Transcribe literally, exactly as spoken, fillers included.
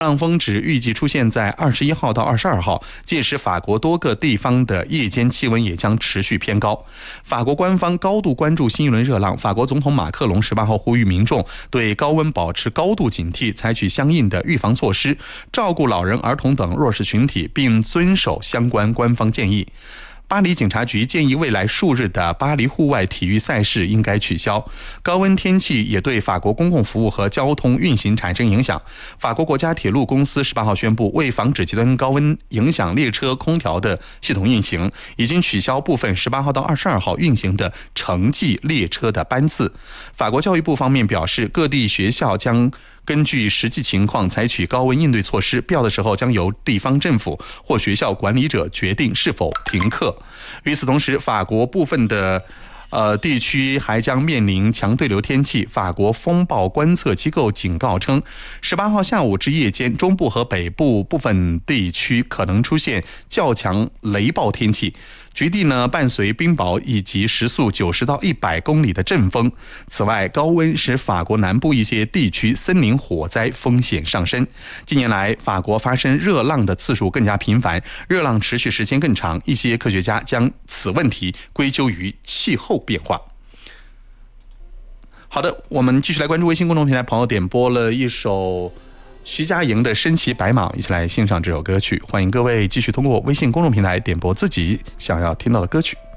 浪峰值预计出现在二十一号到二十二号，届时法国多个地方的夜间气温也将持续偏高。法国官方高度关注新一轮热浪，法国总统马克龙十八号呼吁民众对高温保持高度警惕，采取相应的预防措施，照顾老人、儿童等弱势群体，并遵守相关官方建议。巴黎警察局建议未来数日的巴黎户外体育赛事应该取消。高温天气也对法国公共服务和交通运行产生影响。法国国家铁路公司十八号宣布，为防止极端高温影响列车空调的系统运行，已经取消部分十八号到二十二号运行的城际列车的班次。法国教育部方面表示，各地学校将根据实际情况采取高温应对措施，必要的时候将由地方政府或学校管理者决定是否停课。与此同时，法国部分的呃地区还将面临强对流天气。法国风暴观测机构警告称，十八号下午至夜间，中部和北部部分地区可能出现较强雷暴天气。局地呢伴随冰雹以及时速九十到一百公里的阵风。此外，高温使法国南部一些地区森林火灾风险上升。近年来，法国发生热浪的次数更加频繁，热浪持续时间更长。一些科学家将此问题归咎于气候变化。好的，我们继续来关注微信公众平台朋友点播了一首徐佳莹的《身骑白马》，一起来欣赏这首歌曲。欢迎各位继续通过微信公众平台点播自己想要听到的歌曲。